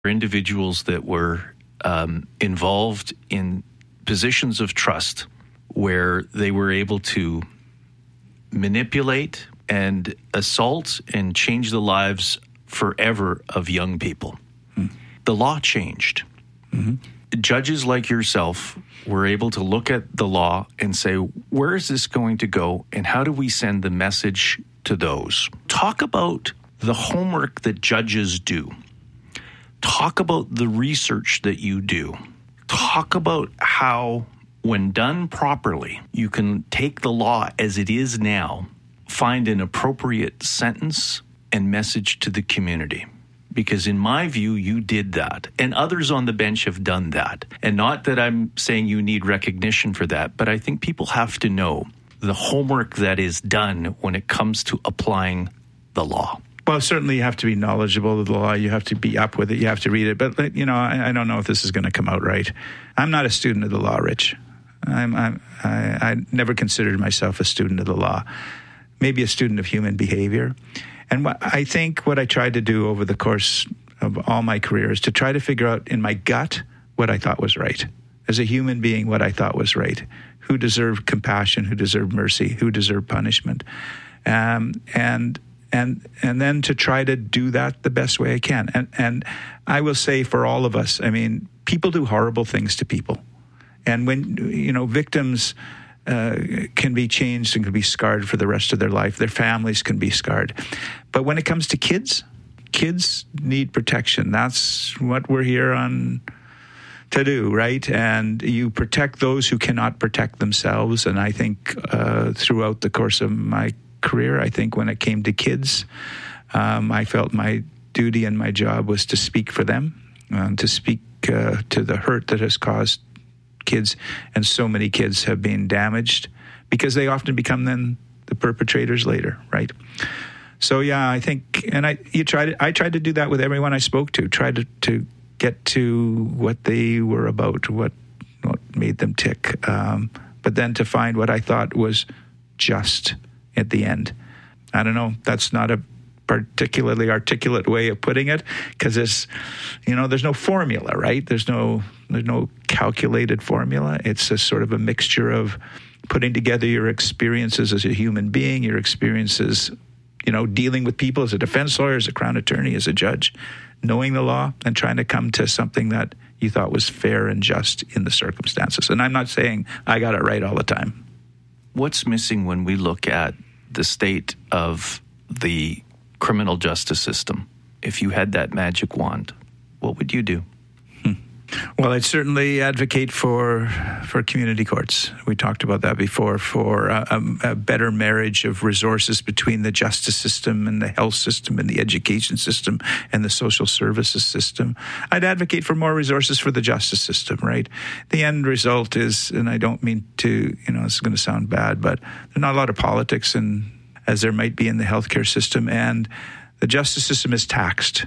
individuals that were involved in positions of trust where they were able to manipulate and assault and change the lives forever of young people. The law changed. Judges like yourself were able to look at the law and say, where is this going to go and how do we send the message to those? Talk about the homework that judges do. Talk about the research that you do. Talk about how, when done properly, you can take the law as it is now, find an appropriate sentence and message to the community. Because in my view, you did that. And others on the bench have done that. And not that I'm saying you need recognition for that, but I think people have to know the homework that is done when it comes to applying the law. Well, certainly you have to be knowledgeable of the law. You have to be up with it. You have to read it. But, you know, I don't know if this is going to come out right. I'm not a student of the law, Rich. I never considered myself a student of the law. Maybe a student of human behavior. And I think what I tried to do over the course of all my career is to try to figure out in my gut what I thought was right. As a human being, what I thought was right. Who deserved compassion, who deserved mercy, who deserved punishment. And then to try to do that the best way I can. And I will say for all of us, I mean, people do horrible things to people. And when, you know, victims can be changed and can be scarred for the rest of their life. Their families can be scarred. But when it comes to kids need protection. That's what we're here on to do, right? And you protect those who cannot protect themselves. And I think throughout the course of my career, I think when it came to kids, I felt my duty and my job was to speak for them, to speak to the hurt that has caused kids, and so many kids have been damaged because they often become then the perpetrators later, right? So yeah, I think, and I tried to do that with everyone I spoke to, tried to get to what they were about, what made them tick, but then to find what I thought was just at the end. I don't know, that's not a particularly articulate way of putting it, because there's no formula, right? There's no calculated formula. It's a sort of a mixture of putting together your experiences as a human being, your experiences, dealing with people as a defense lawyer, as a Crown attorney, as a judge, knowing the law and trying to come to something that you thought was fair and just in the circumstances. And I'm not saying I got it right all the time. What's missing when we look at the state of the criminal justice system? If you had that magic wand, what would you do? Well, I'd certainly advocate for community courts. We talked about that before, for a better marriage of resources between the justice system and the health system and the education system and the social services system. I'd advocate for more resources for the justice system, right? The end result is, and I don't mean to, this is going to sound bad, but there's not a lot of politics as there might be in the healthcare system, and the justice system is taxed.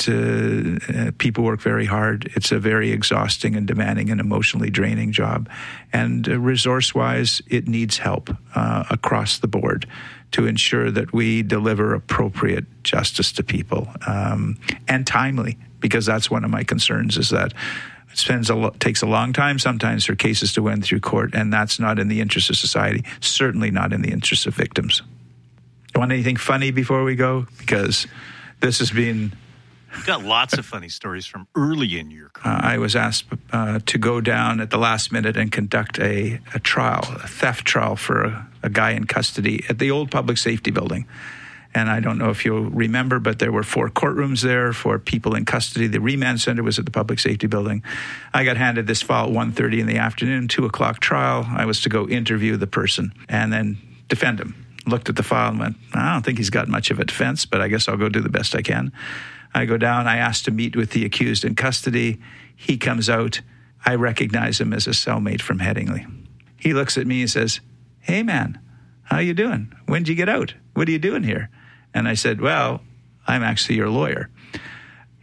People work very hard. It's a very exhausting and demanding and emotionally draining job. And resource-wise, it needs help across the board to ensure that we deliver appropriate justice to people, and timely, because that's one of my concerns, is that it takes a long time sometimes for cases to win through court, and that's not in the interest of society, certainly not in the interest of victims. Want anything funny before we go? Because this has been... You've got lots of funny stories from early in your career. I was asked to go down at the last minute and conduct a trial, a theft trial for a guy in custody at the old public safety building. And I don't know if you'll remember, but there were 4 courtrooms there for people in custody. The remand center was at the public safety building. I got handed this file at 1:30 in the afternoon, 2:00 trial. I was to go interview the person and then defend him. Looked at the file and went, I don't think he's got much of a defense, but I guess I'll go do the best I can. I go down. I asked to meet with the accused in custody. He comes out. I recognize him as a cellmate from Headingley. He looks at me and says, hey, man, how you doing? When'd you get out? What are you doing here? And I said, well, I'm actually your lawyer.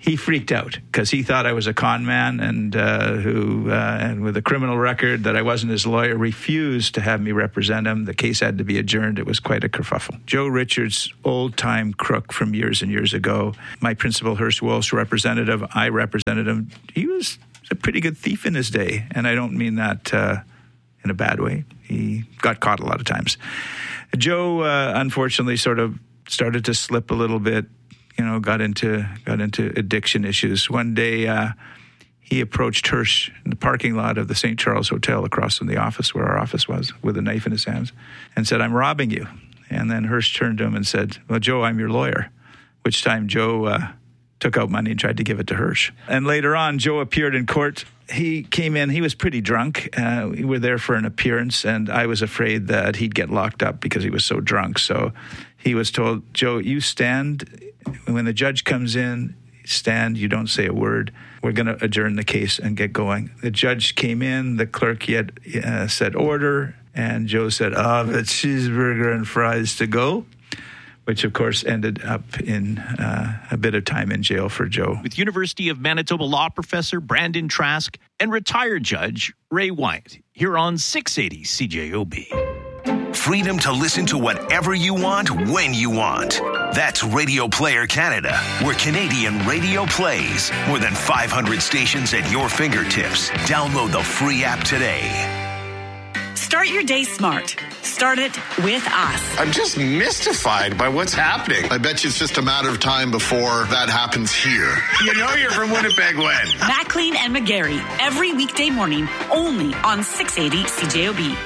he freaked out because he thought I was a con man and and with a criminal record, that I wasn't his lawyer, refused to have me represent him. The case had to be adjourned. It was quite a kerfuffle. Joe Richards, old-time crook from years and years ago. My principal, Hearst Walsh, representative. I represented him. He was a pretty good thief in his day, and I don't mean that in a bad way. He got caught a lot of times. Joe, unfortunately, sort of started to slip a little bit. Got into addiction issues. One day, he approached Hearst in the parking lot of the St. Charles Hotel across from the office where our office was, with a knife in his hands, and said, "I'm robbing you." And then Hearst turned to him and said, "Well, Joe, I'm your lawyer." Which time Joe took out money and tried to give it to Hearst. And later on, Joe appeared in court. He came in. He was pretty drunk. We were there for an appearance, and I was afraid that he'd get locked up because he was so drunk. So he was told, "Joe, you stand. When the judge comes in, stand. You don't say a word. We're going to adjourn the case and get going." The judge came in. The clerk yet said order, and Joe said, "The cheeseburger and fries to go," which, of course, ended up in a bit of time in jail for Joe. With University of Manitoba law professor Brandon Trask and retired judge Ray Wyatt, here on 680 CJOB. Freedom to listen to whatever you want, when you want. That's Radio Player Canada, where Canadian radio plays. More than 500 stations at your fingertips. Download the free app today. Start your day smart. Start it with us. I'm just mystified by what's happening. I bet you it's just a matter of time before that happens here. You know you're from Winnipeg when? McLean and McGarry, every weekday morning, only on 680 CJOB.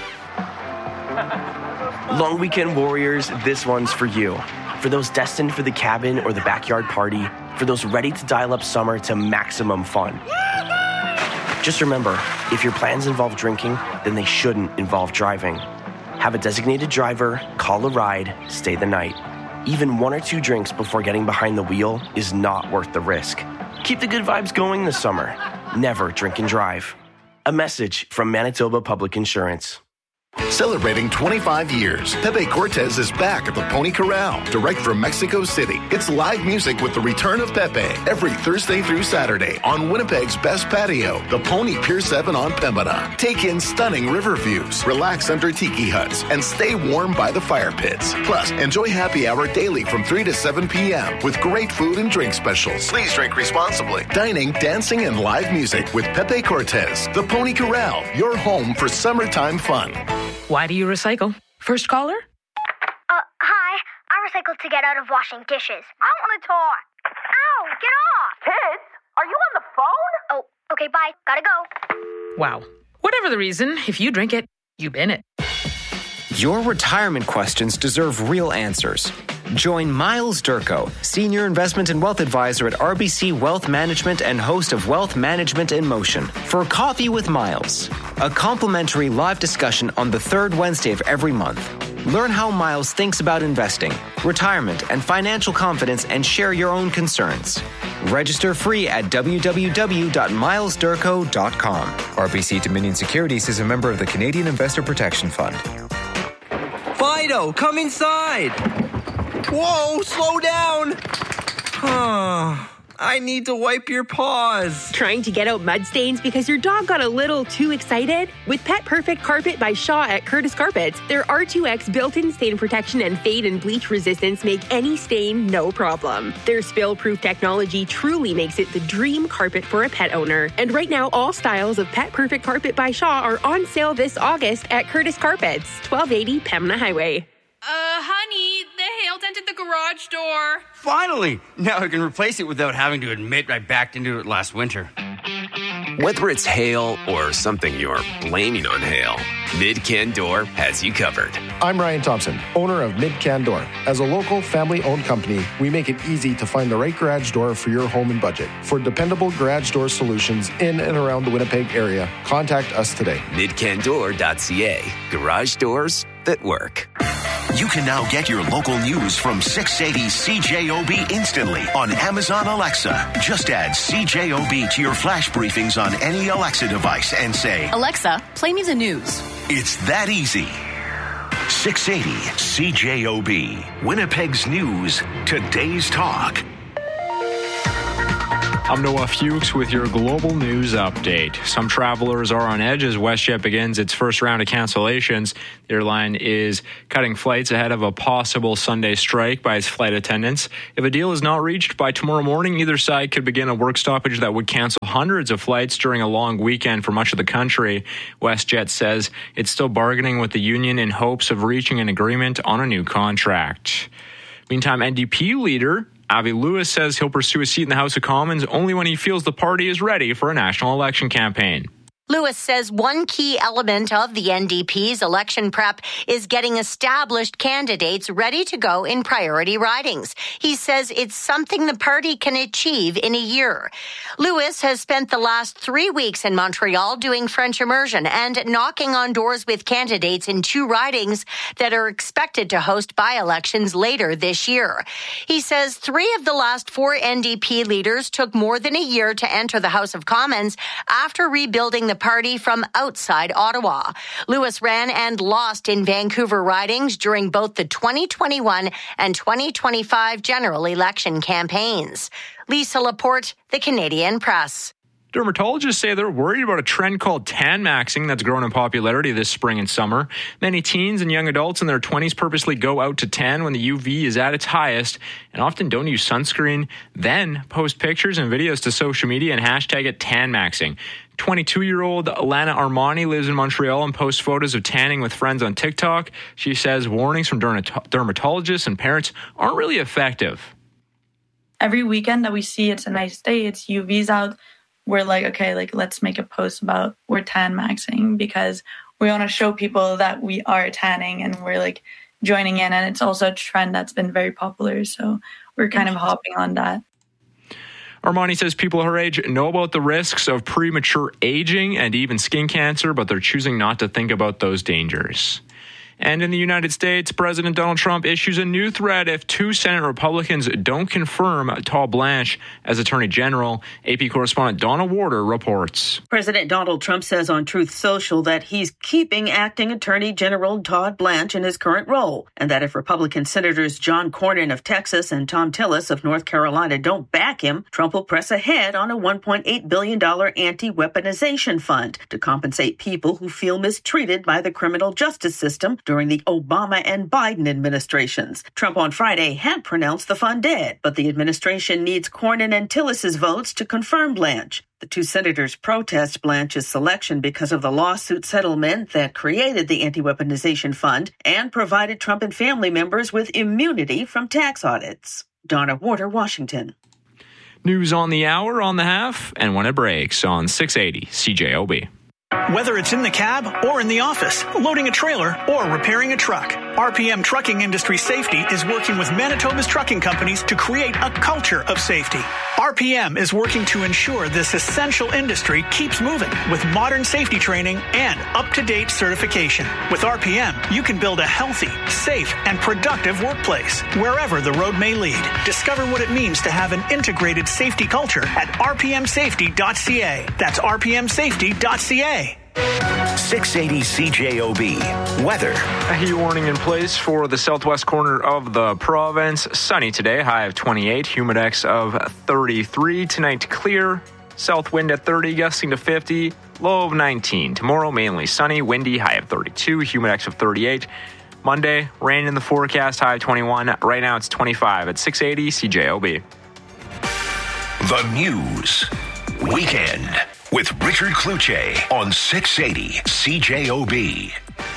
Long weekend warriors, this one's for you. For those destined for the cabin or the backyard party, for those ready to dial up summer to maximum fun. Just remember, if your plans involve drinking, then they shouldn't involve driving. Have a designated driver, call a ride, stay the night. Even 1 or 2 drinks before getting behind the wheel is not worth the risk. Keep the good vibes going this summer. Never drink and drive. A message from Manitoba Public Insurance. Celebrating 25 years, Pepe Cortez is back at the Pony Corral, direct from Mexico City. It's live music with the return of Pepe every Thursday through Saturday on Winnipeg's best patio, the Pony Pier 7 on Pembina. Take in stunning river views, relax under tiki huts, and stay warm by the fire pits. Plus, enjoy happy hour daily from 3 to 7 p.m. with great food and drink specials. Please drink responsibly. Dining, dancing, and live music with Pepe Cortez. The Pony Corral, your home for summertime fun. Why do you recycle? First caller? Hi. I recycle to get out of washing dishes. I want to talk. Ow, get off. Kids, are you on the phone? Oh, okay, bye. Gotta go. Wow. Whatever the reason, if you drink it, you bin it. Your retirement questions deserve real answers. Join Miles Durko, Senior Investment and Wealth Advisor at RBC Wealth Management and host of Wealth Management in Motion, for Coffee with Miles, a complimentary live discussion on the third Wednesday of every month. Learn how Miles thinks about investing, retirement, and financial confidence, and share your own concerns. Register free at www.milesdurko.com. RBC Dominion Securities is a member of the Canadian Investor Protection Fund. Fido, come inside! Whoa, slow down! I need to wipe your paws. Trying to get out mud stains because your dog got a little too excited? With Pet Perfect Carpet by Shaw at Curtis Carpets, their R2X built-in stain protection and fade and bleach resistance make any stain no problem. Their spill-proof technology truly makes it the dream carpet for a pet owner. And right now, all styles of Pet Perfect Carpet by Shaw are on sale this August at Curtis Carpets, 1280 Pembina Highway. Honey, the hail dented the garage door. Finally! Now I can replace it without having to admit I backed into it last winter. Whether it's hail or something you're blaming on hail, Mid-Can Door has you covered. I'm Ryan Thompson, owner of Mid-Can Door. As a local, family-owned company, we make it easy to find the right garage door for your home and budget. For dependable garage door solutions in and around the Winnipeg area, contact us today. midcandoor.ca. Garage doors that work. You can now get your local news from 680 CJOB instantly on Amazon Alexa. Just add CJOB to your flash briefings on any Alexa device and say, Alexa, play me the news. It's that easy. 680 CJOB. Winnipeg's news, today's talk. I'm Noah Fuchs with your global news update. Some travelers are on edge as WestJet begins its first round of cancellations. The airline is cutting flights ahead of a possible Sunday strike by its flight attendants. If a deal is not reached by tomorrow morning, either side could begin a work stoppage that would cancel hundreds of flights during a long weekend for much of the country. WestJet says it's still bargaining with the union in hopes of reaching an agreement on a new contract. Meantime, NDP leader Avi Lewis says he'll pursue a seat in the House of Commons only when he feels the party is ready for a national election campaign. Lewis says one key element of the NDP's election prep is getting established candidates ready to go in priority ridings. He says it's something the party can achieve in a year. Lewis has spent the last 3 weeks in Montreal doing French immersion and knocking on doors with candidates in 2 ridings that are expected to host by-elections later this year. He says 3 of the last 4 NDP leaders took more than a year to enter the House of Commons after rebuilding the party from outside Ottawa. Lewis ran and lost in Vancouver ridings during both the 2021 and 2025 general election campaigns. Lisa Laporte, The Canadian Press. Dermatologists say they're worried about a trend called tan maxing that's grown in popularity this spring and summer. Many teens and young adults in their 20s purposely go out to tan when the UV is at its highest and often don't use sunscreen, then post pictures and videos to social media and hashtag it tan maxing. 22-year-old Lana Armani lives in Montreal and posts photos of tanning with friends on TikTok. She says warnings from dermatologists and parents aren't really effective. Every weekend that we see it's a nice day, it's UV's out, we're like, okay, let's make a post about we're tan maxing because we want to show people that we are tanning and we're joining in. And it's also a trend that's been very popular. So we're kind of hopping on that. Armani says people her age know about the risks of premature aging and even skin cancer, but they're choosing not to think about those dangers. And in the United States, President Donald Trump issues a new threat if 2 Senate Republicans don't confirm Todd Blanche as Attorney General. AP correspondent Donna Warder reports. President Donald Trump says on Truth Social that he's keeping acting Attorney General Todd Blanche in his current role, and that if Republican Senators John Cornyn of Texas and Tom Tillis of North Carolina don't back him, Trump will press ahead on a $1.8 billion anti-weaponization fund to compensate people who feel mistreated by the criminal justice system during the Obama and Biden administrations. Trump on Friday had pronounced the fund dead, but the administration needs Cornyn and Tillis's votes to confirm Blanche. The 2 senators protest Blanche's selection because of the lawsuit settlement that created the anti-weaponization fund and provided Trump and family members with immunity from tax audits. Donna Warder, Washington. News on the hour, on the half, and when it breaks on 680 CJOB. Whether it's in the cab or in the office, loading a trailer or repairing a truck, RPM Trucking Industry Safety is working with Manitoba's trucking companies to create a culture of safety. RPM is working to ensure this essential industry keeps moving with modern safety training and up-to-date certification. With RPM, you can build a healthy, safe, and productive workplace wherever the road may lead. Discover what it means to have an integrated safety culture at rpmsafety.ca. That's rpmsafety.ca. 680 CJOB. Weather. A heat warning in place for the southwest corner of the province. Sunny today, high of 28, humidex of 33. Tonight, clear, south wind at 30, gusting to 50, low of 19. Tomorrow, mainly sunny, windy, high of 32, humidex of 38. Monday, rain in the forecast, high of 21. Right now, it's 25 at 680 CJOB. The News. Weekend. With Richard Cloutier on 680 CJOB.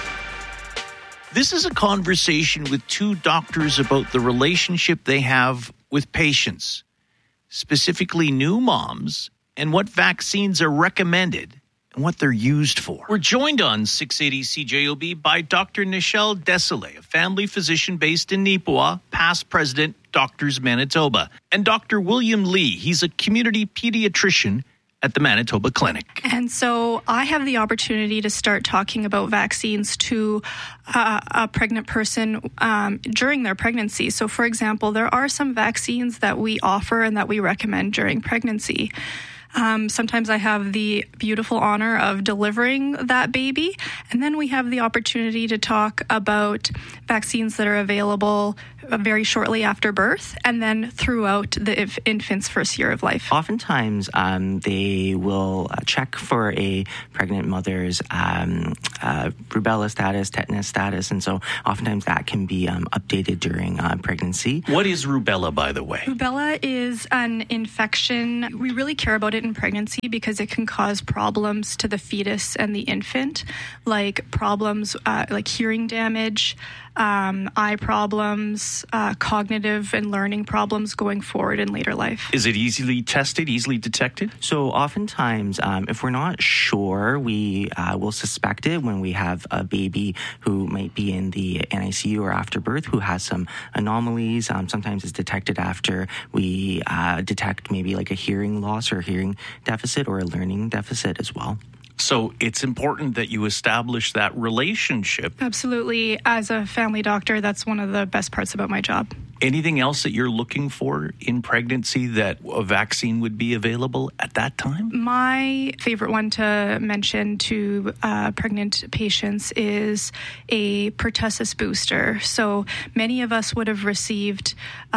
This is a conversation with 2 doctors about the relationship they have with patients, specifically new moms, and what vaccines are recommended and what they're used for. We're joined on 680 CJOB by Dr. Nichelle Desolé, a family physician based in Neepawa, past president, Doctors Manitoba, and Dr. William Lee. He's a community pediatrician at the Manitoba Clinic. And so I have the opportunity to start talking about vaccines to a pregnant person during their pregnancy. So, for example, there are some vaccines that we offer and that we recommend during pregnancy. Sometimes I have the beautiful honor of delivering that baby, and then we have the opportunity to talk about vaccines that are available very shortly after birth, and then throughout the infant's first year of life? Oftentimes, they will check for a pregnant mother's rubella status, tetanus status, and so oftentimes that can be updated during pregnancy. What is rubella, by the way? Rubella is an infection. We really care about it in pregnancy because it can cause problems to the fetus and the infant, like problems like hearing damage, eye problems, cognitive and learning problems going forward in later life. Is it easily tested, easily detected? So oftentimes, if we're not sure, we will suspect it when we have a baby who might be in the NICU or after birth who has some anomalies. Sometimes it's detected after we detect maybe like a hearing loss or hearing deficit or a learning deficit as well. So it's important that you establish that relationship. Absolutely. As a family doctor, that's one of the best parts about my job. Anything else that you're looking for in pregnancy that a vaccine would be available at that time? My favorite one to mention to pregnant patients is a pertussis booster. So many of us would have received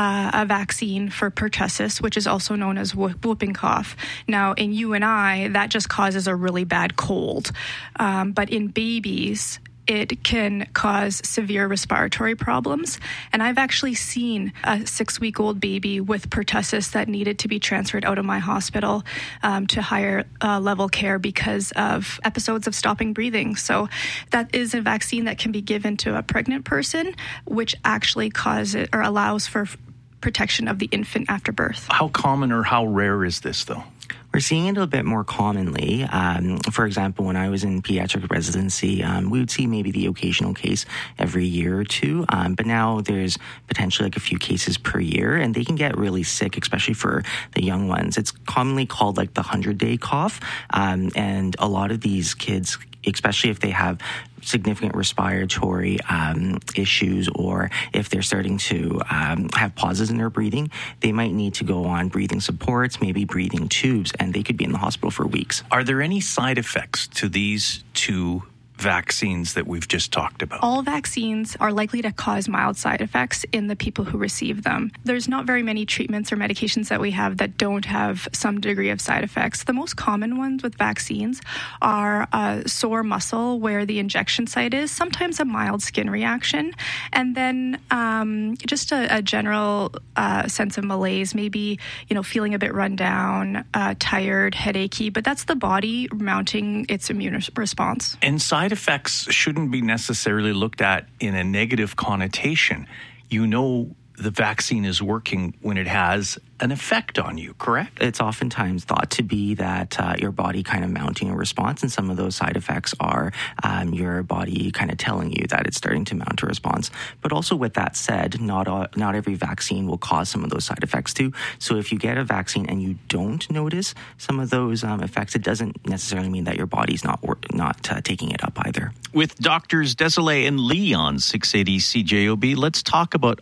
a vaccine for pertussis, which is also known as whooping cough. Now, in you and I, that just causes a really bad cold. But in babies, it can cause severe respiratory problems. And I've actually seen a 6-week-old baby with pertussis that needed to be transferred out of my hospital to higher level care because of episodes of stopping breathing. So that is a vaccine that can be given to a pregnant person, which actually causes or allows for protection of the infant after birth. How common or how rare is this, though? We're seeing it a bit more commonly. For example, when I was in pediatric residency, we would see maybe the occasional case every year or two. But now there's potentially like a few cases per year, and they can get really sick, especially for the young ones. It's commonly called like the 100-day cough. And a lot of these kids, especially if they have significant respiratory issues, or if they're starting to have pauses in their breathing, they might need to go on breathing supports, maybe breathing tubes, and they could be in the hospital for weeks. Are there any side effects to these two vaccines that we've just talked about? All vaccines are likely to cause mild side effects in the people who receive them. There's not very many treatments or medications that we have that don't have some degree of side effects. The most common ones with vaccines are sore muscle where the injection site is, sometimes a mild skin reaction, and then just a general sense of malaise, maybe feeling a bit run down, tired, headachy, but that's the body mounting its immune response. And side effects shouldn't be necessarily looked at in a negative connotation. The vaccine is working when it has an effect on you, correct? It's oftentimes thought to be that your body kind of mounting a response, and some of those side effects are your body kind of telling you that it's starting to mount a response. But also with that said, not every vaccine will cause some of those side effects too. So if you get a vaccine and you don't notice some of those effects, it doesn't necessarily mean that your body's not taking it up either. With Doctors Desolé and Lee on 680 CJOB, let's talk about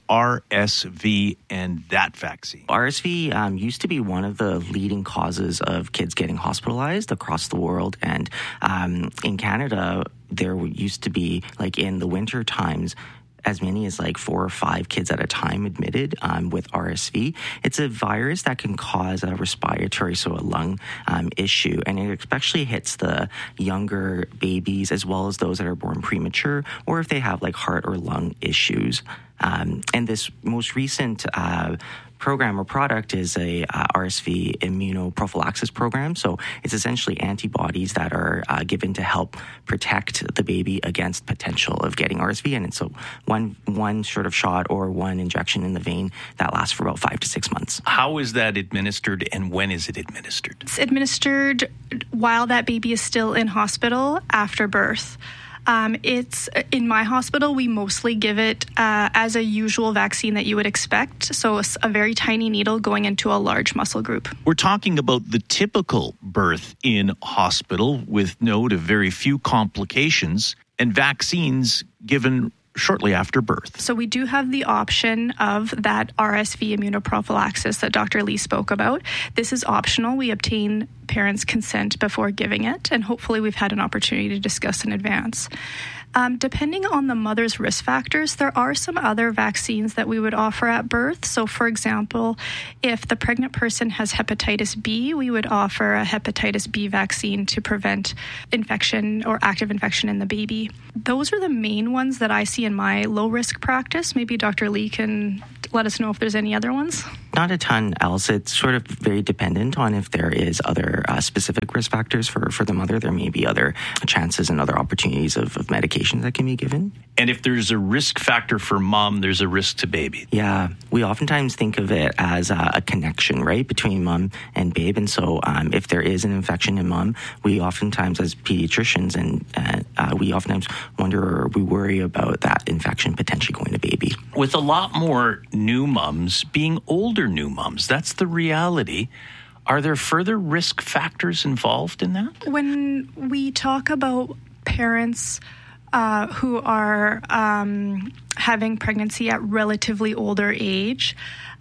RSV and that vaccine. RSV used to be one of the leading causes of kids getting hospitalized across the world. And in Canada, there used to be, like in the winter times, as many as like 4 or 5 kids at a time admitted with RSV. It's a virus that can cause a respiratory, so a lung issue, and it especially hits the younger babies as well as those that are born premature, or if they have like heart or lung issues. And this most recent program or product is a RSV immunoprophylaxis program. So it's essentially antibodies that are given to help protect the baby against potential of getting RSV. And it's a one sort of shot or one injection in the vein that lasts for about 5 to 6 months. How is that administered, and when is it administered? It's administered while that baby is still in hospital after birth. It's in my hospital, we mostly give it as a usual vaccine that you would expect. So a very tiny needle going into a large muscle group. We're talking about the typical birth in hospital with no to very few complications, and vaccines given shortly after birth. So we do have the option of that RSV immunoprophylaxis that Dr. Lee spoke about. This is optional. We obtain parents' consent before giving it, and hopefully we've had an opportunity to discuss in advance. Depending on the mother's risk factors, there are some other vaccines that we would offer at birth. So, for example, if the pregnant person has hepatitis B, we would offer a hepatitis B vaccine to prevent infection or active infection in the baby. Those are the main ones that I see in my low-risk practice. Maybe Dr. Lee can let us know if there's any other ones. Not a ton else. It's sort of very dependent on if there is other specific risk factors for the mother. There may be other chances and other opportunities of medications that can be given. And if there's a risk factor for mom, there's a risk to baby. Yeah, we oftentimes think of it as a connection, right, between mom and babe. And so if there is an infection in mom, we oftentimes, as pediatricians, we oftentimes wonder or we worry about that infection potentially going to baby. With a lot more new mums being older new mums, that's the reality. Are there further risk factors involved in that? When we talk about parents who are having pregnancy at relatively older age,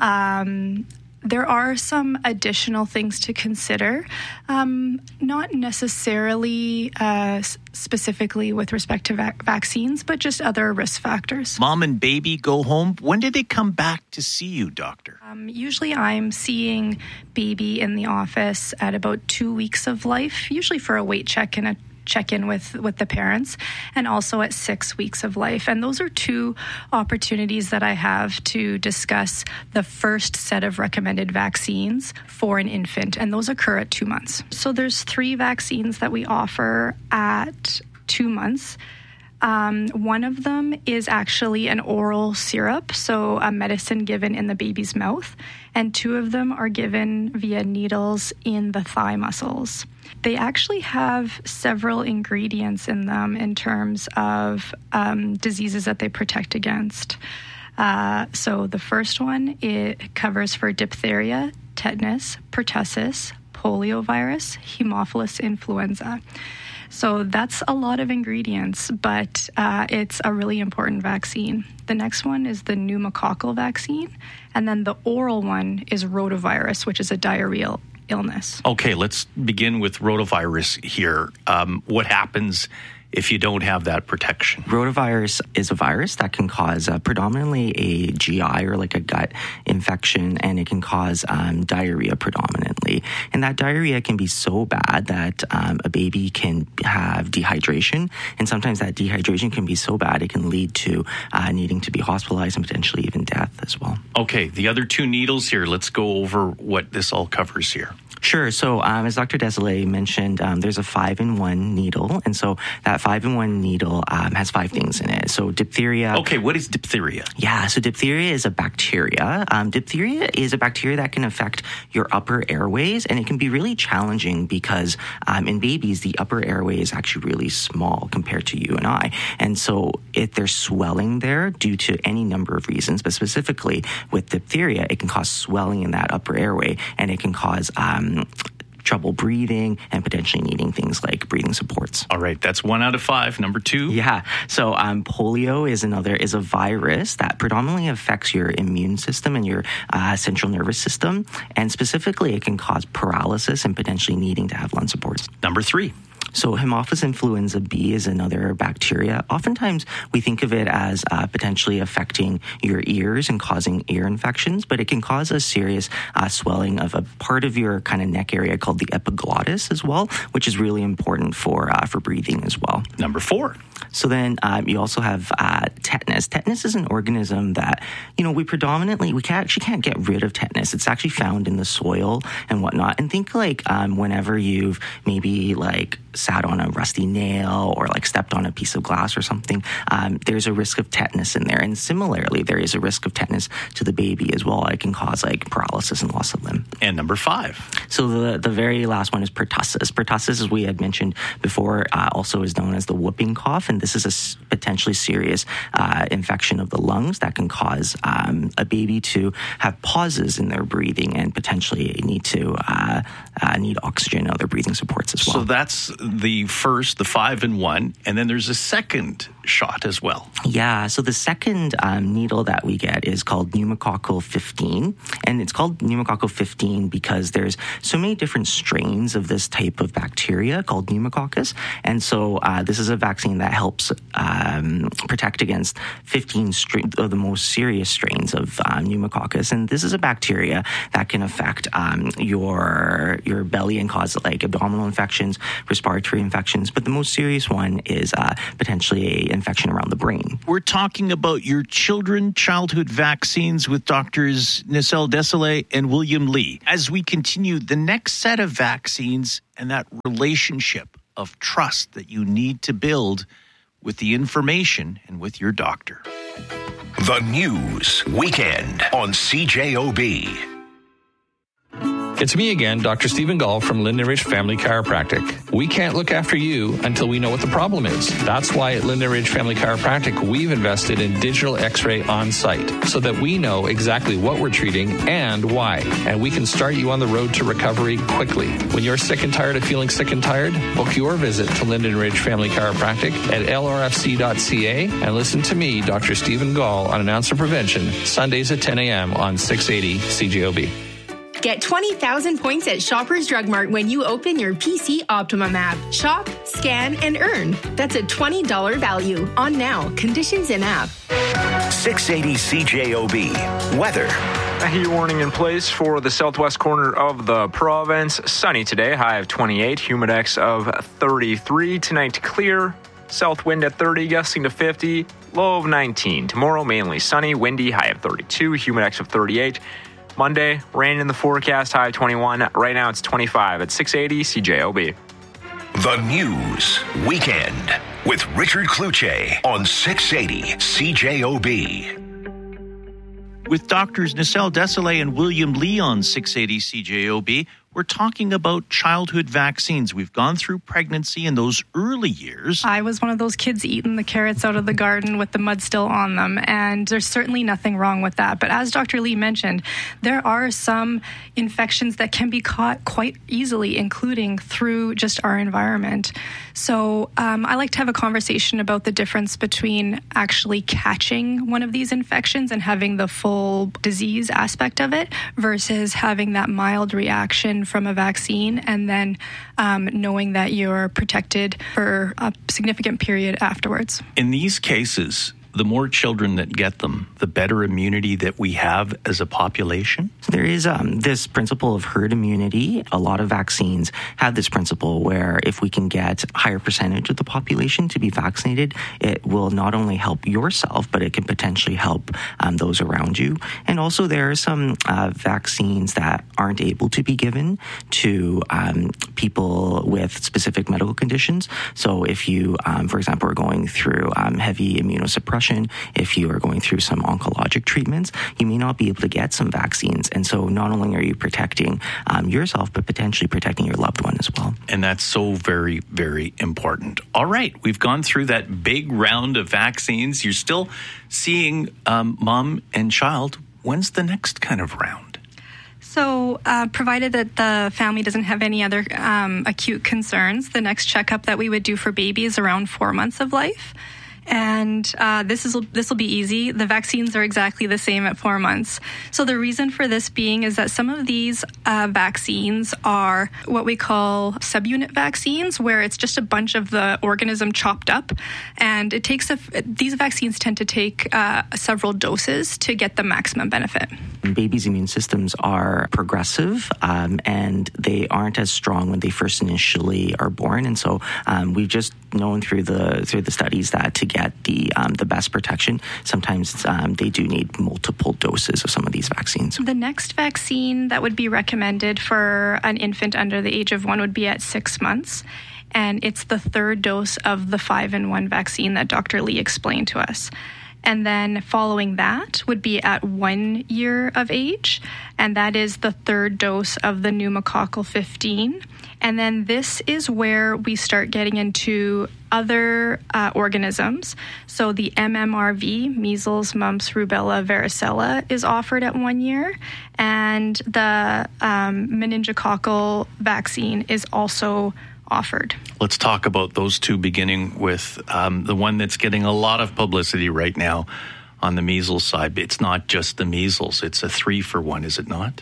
there are some additional things to consider, not necessarily specifically with respect to vaccines, but just other risk factors. Mom and baby go home. When do they come back to see you, doctor? Usually I'm seeing baby in the office at about 2 weeks of life, usually for a weight check and a check-in with the parents, and also at 6 weeks of life. And those are two opportunities that I have to discuss the first set of recommended vaccines for an infant, and those occur at 2 months. So there's 3 vaccines that we offer at 2 months. One of them is actually an oral syrup, so a medicine given in the baby's mouth, and 2 of them are given via needles in the thigh muscles. They actually have several ingredients in them in terms of diseases that they protect against. So the first one, it covers for diphtheria, tetanus, pertussis, poliovirus, Haemophilus influenza. So that's a lot of ingredients, but it's a really important vaccine. The next one is the pneumococcal vaccine, and then the oral one is rotavirus, which is a diarrheal illness. Okay, let's begin with rotavirus here. What happens if you don't have that protection? Rotavirus is a virus that can cause predominantly a GI or like a gut infection, and it can cause diarrhea predominantly. And that diarrhea can be so bad that a baby can have dehydration, and sometimes that dehydration can be so bad it can lead to needing to be hospitalized and potentially even death as well. Okay, the other 2 needles here, let's go over what this all covers here. Sure. So as Dr. Desilets mentioned, there's a 5-in-1 needle. And so that 5-in-1 needle has 5 things in it. So diphtheria. Okay, what is diphtheria? Yeah, so diphtheria is a bacteria. Diphtheria is a bacteria that can affect your upper airways, and it can be really challenging because in babies, the upper airway is actually really small compared to you and I. And so if there's swelling there due to any number of reasons, but specifically with diphtheria, it can cause swelling in that upper airway, and it can cause trouble breathing and potentially needing things like breathing supports. All right, that's 1 out of 5. Number 2? Yeah. So polio is a virus that predominantly affects your immune system and your central nervous system. And specifically, it can cause paralysis and potentially needing to have lung supports. Number 3. So Haemophilus influenza B is another bacteria. Oftentimes, we think of it as potentially affecting your ears and causing ear infections, but it can cause a serious swelling of a part of your kind of neck area called the epiglottis as well, which is really important for breathing as well. Number 4. So then you also have tetanus. Tetanus is an organism that, we actually can't get rid of tetanus. It's actually found in the soil and whatnot. And think like whenever you've maybe like sat on a rusty nail or like stepped on a piece of glass or something, there's a risk of tetanus in there. And similarly, there is a risk of tetanus to the baby as well. It can cause like paralysis and loss of limb. And number 5. So the very last one is pertussis. Pertussis, as we had mentioned before, also is known as the whooping cough. And this is a potentially serious infection of the lungs that can cause a baby to have pauses in their breathing and potentially need oxygen and other breathing supports as well. So that's the first, the 5-in-1, and then there's a second shot as well. Yeah, so the second needle that we get is called pneumococcal 15, and it's called pneumococcal 15 because there's so many different strains of this type of bacteria called pneumococcus, and so this is a vaccine that helps helps protect against 15 of the most serious strains of pneumococcus. And this is a bacteria that can affect your belly and cause like abdominal infections, respiratory infections. But the most serious one is potentially an infection around the brain. We're talking about your childhood vaccines with Doctors Nicelle Desolé and William Lee. As we continue the next set of vaccines and that relationship of trust that you need to build with the information and with your doctor. The News Weekend on CJOB. It's me again, Dr. Stephen Gall from Linden Ridge Family Chiropractic. We can't look after you until we know what the problem is. That's why at Linden Ridge Family Chiropractic, we've invested in digital x-ray on site so that we know exactly what we're treating and why. And we can start you on the road to recovery quickly. When you're sick and tired of feeling sick and tired, book your visit to Linden Ridge Family Chiropractic at lrfc.ca and listen to me, Dr. Stephen Gall, on An Ounce of Prevention, Sundays at 10 a.m. on 680 CJOB. Get 20,000 points at Shoppers Drug Mart when you open your PC Optimum app. Shop, scan, and earn. That's a $20 value on now. Conditions in app. 680 CJOB. Weather. A heat warning in place for the southwest corner of the province. Sunny today, high of 28, humidex of 33. Tonight, clear. South wind at 30, gusting to 50, low of 19. Tomorrow, mainly sunny, windy, high of 32, humidex of 38. Monday, rain in the forecast, high of 21. Right now it's 25 at 680 CJOB. The News Weekend with Richard Cloutier on 680 CJOB. With Doctors Nicelle Desolé and William Lee on 680 CJOB, we're talking about childhood vaccines. We've gone through pregnancy in those early years. I was one of those kids eating the carrots out of the garden with the mud still on them, and there's certainly nothing wrong with that. But as Dr. Lee mentioned, there are some infections that can be caught quite easily, including through just our environment. So I like to have a conversation about the difference between actually catching one of these infections and having the full disease aspect of it versus having that mild reaction from a vaccine and then knowing that you're protected for a significant period afterwards. In these cases, the more children that get them, the better immunity that we have as a population? There is this principle of herd immunity. A lot of vaccines have this principle where if we can get a higher percentage of the population to be vaccinated, it will not only help yourself, but it can potentially help those around you. And also there are some vaccines that aren't able to be given to people with specific medical conditions. So if you, for example, are going through heavy immunosuppression, if you are going through some oncologic treatments, you may not be able to get some vaccines. And so not only are you protecting yourself, but potentially protecting your loved one as well. And that's so very, very important. All right, we've gone through that big round of vaccines. You're still seeing mom and child. When's the next kind of round? So provided that the family doesn't have any other acute concerns, the next checkup that we would do for baby is around 4 months of life. And this will be easy. The vaccines are exactly the same at 4 months. So the reason for this being is that some of these vaccines are what we call subunit vaccines, where it's just a bunch of the organism chopped up. And it takes these vaccines tend to take several doses to get the maximum benefit. Babies' immune systems are progressive, and they aren't as strong when they first initially are born. And so we've just known through the studies that to get the best protection, sometimes they do need multiple doses of some of these vaccines. The next vaccine that would be recommended for an infant under the age of 1 would be at 6 months. And it's the third dose of the 5-in-1 vaccine that Dr. Lee explained to us. And then following that would be at 1 year of age, and that is the third dose of the pneumococcal 15. And then this is where we start getting into other organisms. So the MMRV, measles, mumps, rubella, varicella, is offered at 1 year, and the meningococcal vaccine is also offered. Let's talk about those two, beginning with the one that's getting a lot of publicity right now on the measles side. It's not just the measles. It's a 3-for-1, is it not?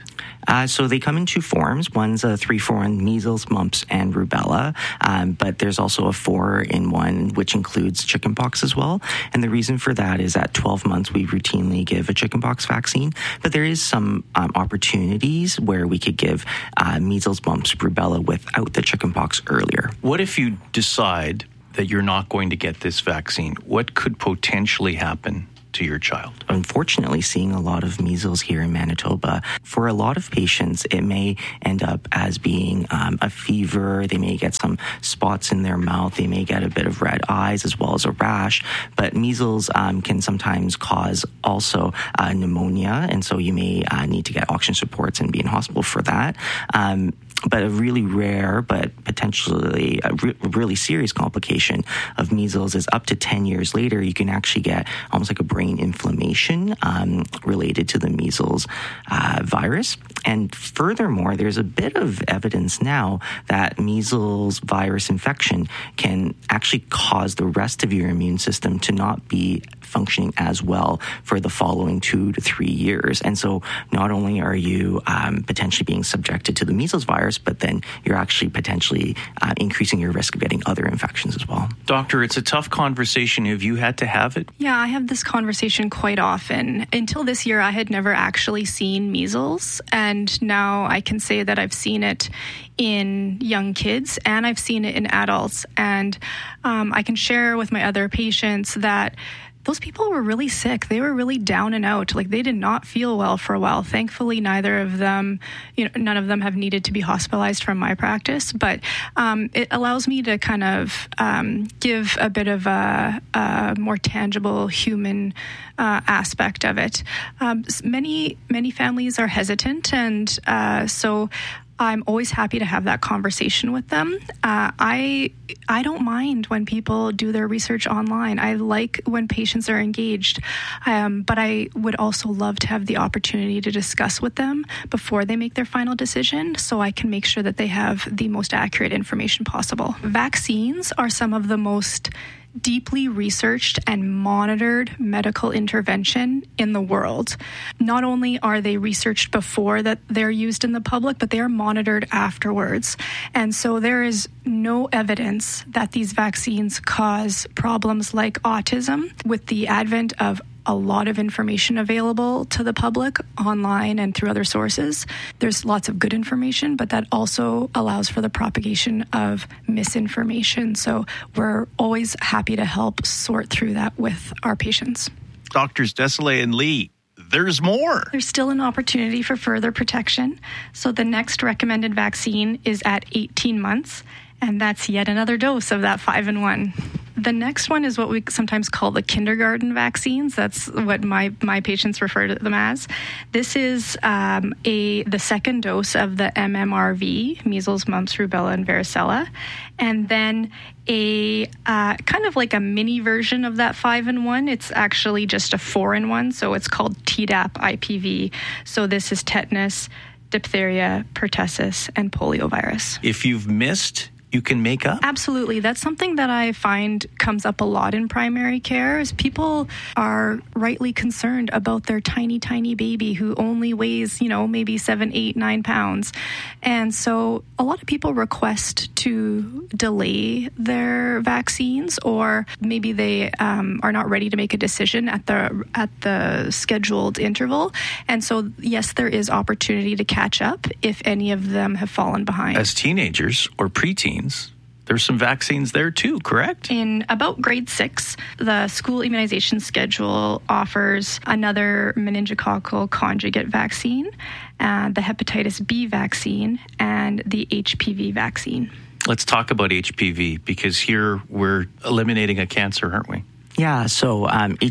So they come in two forms. One's a 3-for-1 measles, mumps, and rubella, but there's also a 4-in-1, which includes chickenpox as well. And the reason for that is at 12 months, we routinely give a chickenpox vaccine, but there is some opportunities where we could give measles, mumps, rubella without the chickenpox earlier. What if you decide that you're not going to get this vaccine? What could potentially happen to your child? Unfortunately, seeing a lot of measles here in Manitoba, for a lot of patients, it may end up as being a fever. They may get some spots in their mouth. They may get a bit of red eyes as well as a rash. But measles can sometimes cause also pneumonia, and so you may need to get oxygen supports and be in hospital for that. But a really rare but potentially a really serious complication of measles is up to 10 years later, you can actually get almost like a brain inflammation related to the measles virus. And furthermore, there's a bit of evidence now that measles virus infection can actually cause the rest of your immune system to not be functioning as well for the following 2 to 3 years. And so not only are you potentially being subjected to the measles virus, but then you're actually potentially increasing your risk of getting other infections as well. Doctor, it's a tough conversation. Have you had to have it? Yeah, I have this conversation quite often. Until this year, I had never actually seen measles, and now I can say that I've seen it in young kids and I've seen it in adults. And I can share with my other patients that those people were really sick. They were really down and out. Like, they did not feel well for a while. Thankfully, neither of them, none of them have needed to be hospitalized from my practice. But it allows me to kind of give a bit of a more tangible human aspect of it. Many families are hesitant, and so I'm always happy to have that conversation with them. I don't mind when people do their research online. I like when patients are engaged, but I would also love to have the opportunity to discuss with them before they make their final decision, so I can make sure that they have the most accurate information possible. Vaccines are some of the most deeply researched and monitored medical intervention in the world. Not only are they researched before that they're used in the public, but they are monitored afterwards. And so there is no evidence that these vaccines cause problems like autism. With the advent of a lot of information available to the public online and through other sources, there's lots of good information, but that also allows for the propagation of misinformation. So we're always happy to help sort through that with our patients. Doctors Desaulles and Lee, there's more. There's still an opportunity for further protection. So the next recommended vaccine is at 18 months, and that's yet another dose of that 5-in-1. The next one is what we sometimes call the kindergarten vaccines. That's what my patients refer to them as. This is the second dose of the MMRV, measles, mumps, rubella, and varicella. And then a kind of like a mini version of that 5-in-1. It's actually just a 4-in-1, so it's called Tdap IPV. So this is tetanus, diphtheria, pertussis, and poliovirus. If you've missed, you can make up? Absolutely. That's something that I find comes up a lot in primary care, is people are rightly concerned about their tiny, tiny baby who only weighs, maybe 7, 8, 9 pounds. And so a lot of people request to delay their vaccines, or maybe they are not ready to make a decision at the scheduled interval. And so, yes, there is opportunity to catch up if any of them have fallen behind. As teenagers or preteens, there's some vaccines there too, correct? In about grade 6, the school immunization schedule offers another meningococcal conjugate vaccine, the hepatitis B vaccine, and the HPV vaccine. Let's talk about HPV, because here we're eliminating a cancer, aren't we? Yeah, so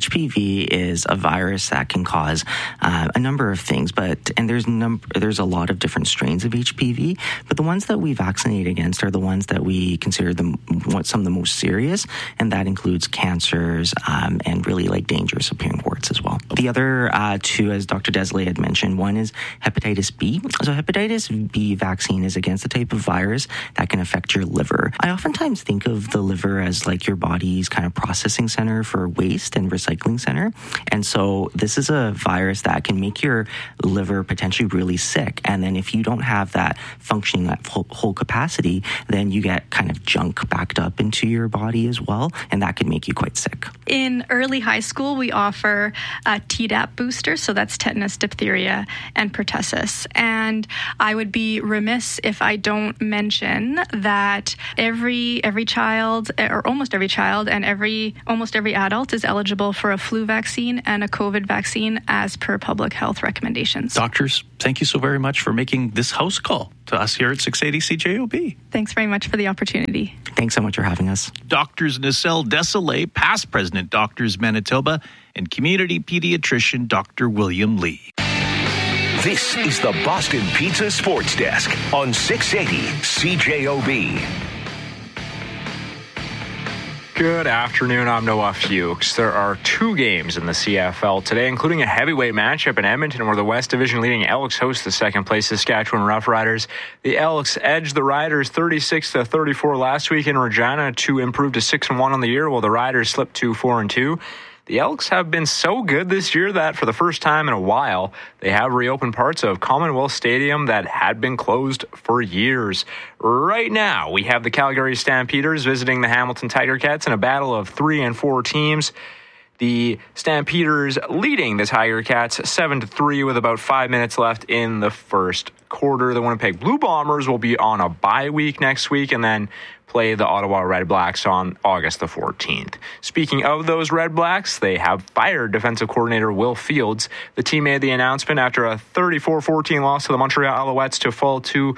HPV is a virus that can cause a number of things, and there's a lot of different strains of HPV, but the ones that we vaccinate against are the ones that we consider some of the most serious, and that includes cancers and really like dangerous appearing warts as well. The other two, as Dr. Desaulles had mentioned, one is hepatitis B. So hepatitis B vaccine is against the type of virus that can affect your liver. I oftentimes think of the liver as like your body's kind of processing center center for waste and recycling center. And so this is a virus that can make your liver potentially really sick. And then if you don't have that functioning at whole capacity, then you get kind of junk backed up into your body as well. And that could make you quite sick. In early high school, we offer a Tdap booster. So that's tetanus, diphtheria, and pertussis. And I would be remiss if I don't mention that every child, or almost every child, and almost every adult is eligible for a flu vaccine and a COVID vaccine as per public health recommendations. Doctors, thank you so very much for making this house call to us here at 680 CJOB. Thanks very much for the opportunity. Thanks so much for having us. Doctors Nacelle Desailly, past president, Doctors Manitoba, and community pediatrician Dr. William Lee. This is the Boston Pizza Sports Desk on 680 CJOB. Good afternoon, I'm Noah Fuchs. There are 2 games in the CFL today, including a heavyweight matchup in Edmonton where the West Division leading Elks host the second-place Saskatchewan Roughriders. The Elks edged the Riders 36-34 last week in Regina to improve to 6-1 on the year, while the Riders slipped to 4-2. The Elks have been so good this year that for the first time in a while, they have reopened parts of Commonwealth Stadium that had been closed for years. Right now, we have the Calgary Stampeders visiting the Hamilton Tiger Cats in a battle of 3 and 4 teams. The Stampeders leading the Tiger Cats 7-3 with about 5 minutes left in the first quarter. The Winnipeg Blue Bombers will be on a bye week next week and then play the Ottawa Red Blacks on August the 14th. Speaking of those Red Blacks, they have fired defensive coordinator Will Fields. The team made the announcement after a 34-14 loss to the Montreal Alouettes to fall to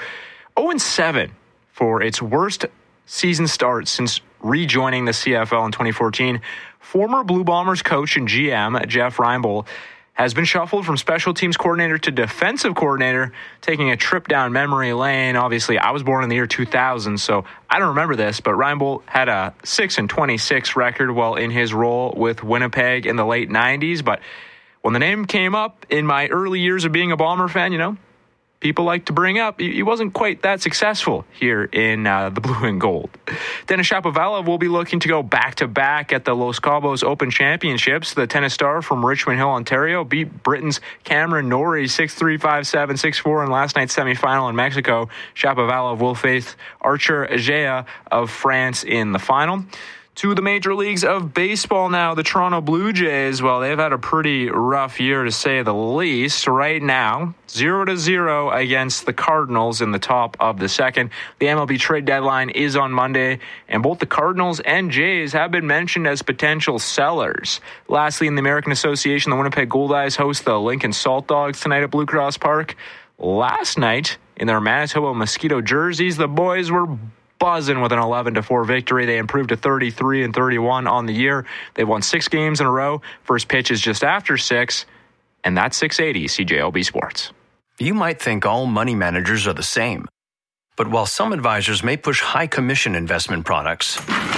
0-7 for its worst season start since rejoining the CFL in 2014. Former Blue Bombers coach and GM Jeff Reinbold has been shuffled from special teams coordinator to defensive coordinator, taking a trip down memory lane. Obviously, I was born in the year 2000, so I don't remember this, but Reinbold had a 6-26 record while in his role with Winnipeg in the late 90s. But when the name came up in my early years of being a Bomber fan, people like to bring up he wasn't quite that successful here in the blue and gold. Denis Shapovalov will be looking to go back-to-back at the Los Cabos Open Championships. The tennis star from Richmond Hill, Ontario, beat Britain's Cameron Norrie 6-3, 5-7, 6-4 in last night's semifinal in Mexico. Shapovalov will face Archer Agea of France in the final. To the major leagues of baseball now, the Toronto Blue Jays, well, they've had a pretty rough year to say the least. Right now, 0-0 against the Cardinals in the top of the second. The MLB trade deadline is on Monday, and both the Cardinals and Jays have been mentioned as potential sellers. Lastly, in the American Association, the Winnipeg Goldeyes host the Lincoln Salt Dogs tonight at Blue Cross Park. Last night, in their Manitoba Mosquito jerseys, the boys were buzzing with an 11-4 victory. They improved to 33-31 on the year. They've won 6 games in a row. First pitch is just after 6, and that's 680 CJOB Sports. You might think all money managers are the same. But while some advisors may push high commission investment products,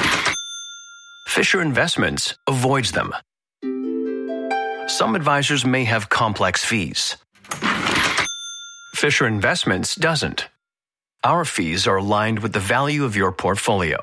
Fisher Investments avoids them. Some advisors may have complex fees. Fisher Investments doesn't. Our fees are aligned with the value of your portfolio.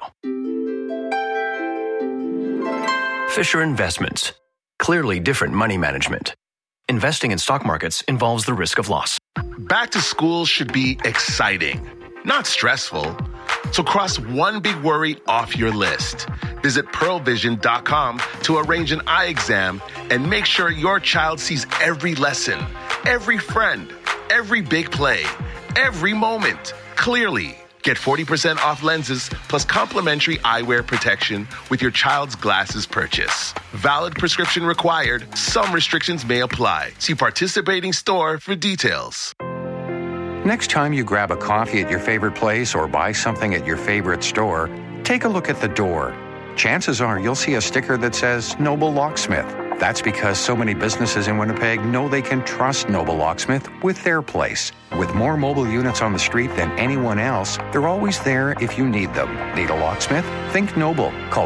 Fisher Investments. Clearly different money management. Investing in stock markets involves the risk of loss. Back to school should be exciting, not stressful. So cross one big worry off your list. Visit pearlvision.com to arrange an eye exam and make sure your child sees every lesson, every friend, every big play, every moment clearly. Get 40% off lenses plus complimentary eyewear protection with your child's glasses purchase. Valid prescription required. Some restrictions may apply. See participating store for details. Next time you grab a coffee at your favorite place or buy something at your favorite store, take a look at the door. Chances are you'll see a sticker that says Noble Locksmith. That's because so many businesses in Winnipeg know they can trust Noble Locksmith with their place. With more mobile units on the street than anyone else, they're always there if you need them. Need a locksmith? Think Noble. Call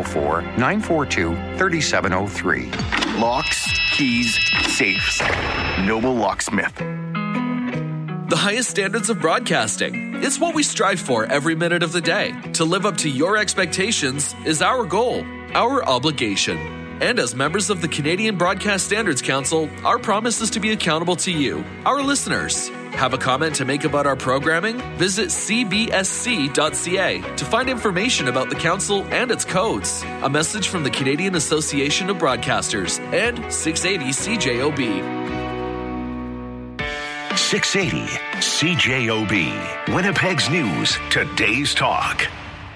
204-942-3703. Locks, keys, safes. Noble Locksmith. The highest standards of broadcasting. It's what we strive for every minute of the day. To live up to your expectations is our goal. our obligation. And as members of the Canadian Broadcast Standards Council, our promise is to be accountable to you, our listeners. Have a comment to make about our programming? Visit cbsc.ca to find information about the council and its codes. A message from the Canadian Association of Broadcasters and 680 CJOB. 680 CJOB. Winnipeg's News, today's talk.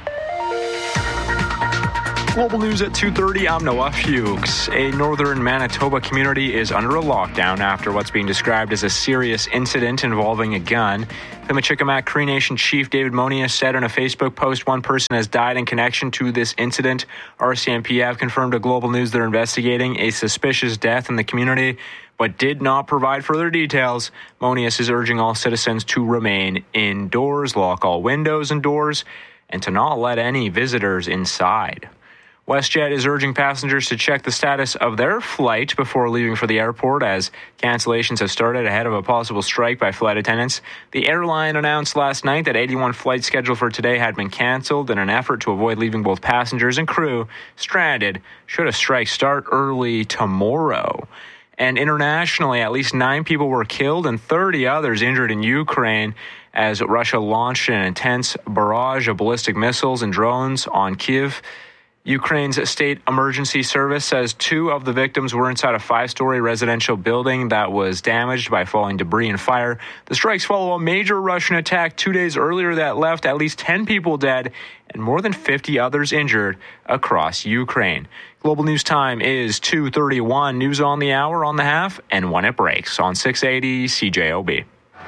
Global News at 2:30, I'm Noah Fuchs. A northern Manitoba community is under a lockdown after what's being described as a serious incident involving a gun. The Michikamak Cree Nation Chief David Monius said in a Facebook post one person has died in connection to this incident. RCMP have confirmed to Global News they're investigating a suspicious death in the community, but did not provide further details. Monius is urging all citizens to remain indoors, lock all windows and doors, and to not let any visitors inside. WestJet is urging passengers to check the status of their flight before leaving for the airport as cancellations have started ahead of a possible strike by flight attendants. The airline announced last night that 81 flights scheduled for today had been canceled in an effort to avoid leaving both passengers and crew stranded should a strike start early tomorrow. And internationally, at least 9 people were killed and 30 others injured in Ukraine as Russia launched an intense barrage of ballistic missiles and drones on Kyiv. Ukraine's state emergency service says 2 of the victims were inside a 5-story residential building that was damaged by falling debris and fire. The strikes follow a major Russian attack 2 days earlier that left at least 10 people dead and more than 50 others injured across Ukraine. Global News Time is 2:31. News on the hour, on the half, and when it breaks on 680 CJOB.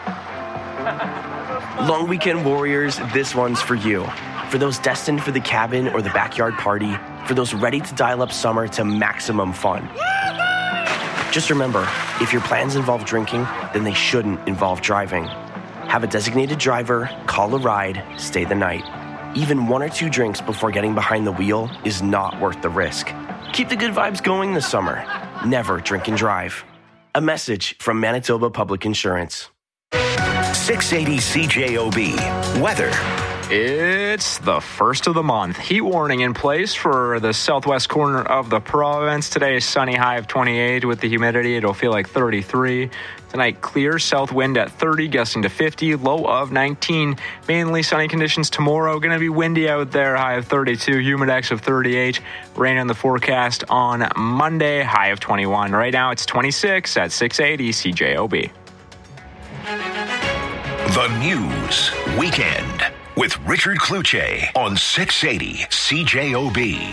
Long weekend warriors, this one's for you. For those destined for the cabin or the backyard party, for those ready to dial up summer to maximum fun. Just remember, if your plans involve drinking, then they shouldn't involve driving. Have a designated driver, call a ride, stay the night. Even 1 or 2 drinks before getting behind the wheel is not worth the risk. Keep the good vibes going this summer. Never drink and drive. A message from Manitoba Public Insurance. 680 CJOB. Weather. It's the first of the month. Heat warning in place for the southwest corner of the province. Today is sunny, high of 28 with the humidity. It'll feel like 33. Tonight, clear south wind at 30, gusting to 50, low of 19. Mainly sunny conditions tomorrow. Going to be windy out there, high of 32, humidex of 38. Rain in the forecast on Monday, high of 21. Right now, it's 26 at 680 CJOB. The News Weekend with Richard Kluche on 680 CJOB.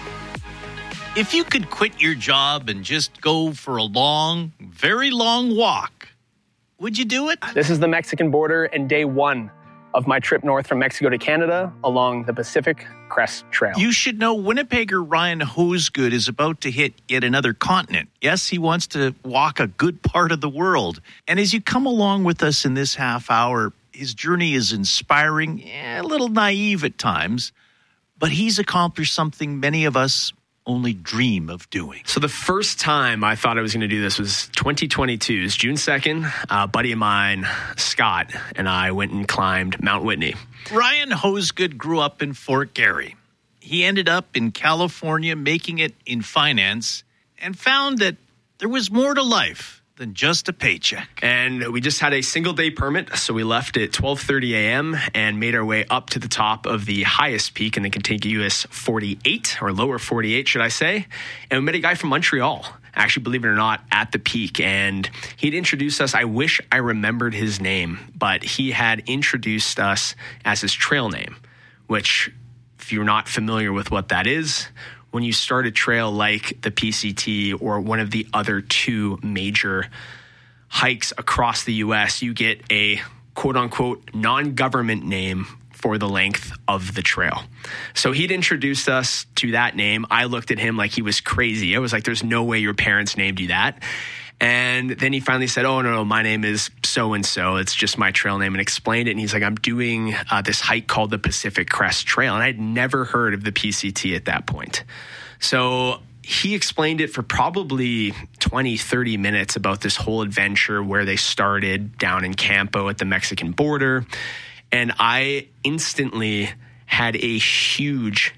If you could quit your job and just go for a long, very long walk, would you do it? This is the Mexican border and day 1 of my trip north from Mexico to Canada along the Pacific Crest Trail. You should know Winnipegger Ryan Hosegood is about to hit yet another continent. Yes, he wants to walk a good part of the world. And as you come along with us in this half hour, his journey is inspiring, a little naive at times, but he's accomplished something many of us only dream of doing. So the first time I thought I was going to do this was 2022. It's June 2nd. A buddy of mine, Scott, and I went and climbed Mount Whitney. Ryan Hosegood grew up in Fort Garry. He ended up in California making it in finance and found that there was more to life than just a paycheck. And we just had a single day permit, so we left at 12:30 a.m. and made our way up to the top of the highest peak in the contiguous 48, or lower 48, should I say. And we met a guy from Montreal, actually, believe it or not, at the peak. And he'd introduced us. I wish I remembered his name, but he had introduced us as his trail name, which, if you're not familiar with what that is, when you start a trail like the PCT or one of the other 2 major hikes across the U.S., you get a quote-unquote non-government name for the length of the trail. So he'd introduced us to that name. I looked at him like he was crazy. I was like, there's no way your parents named you that. And then he finally said, oh, no, my name is so-and-so. It's just my trail name, and explained it. And he's like, I'm doing this hike called the Pacific Crest Trail. And I'd never heard of the PCT at that point. So he explained it for probably 20, 30 minutes about this whole adventure, where they started down in Campo at the Mexican border. And I instantly had a huge